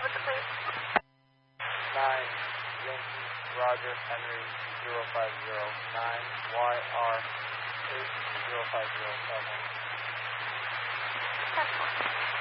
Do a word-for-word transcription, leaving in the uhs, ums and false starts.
with the police? nine Yankee Roger Henry zero five zero nine Y R eight zero five zero seven. ten four.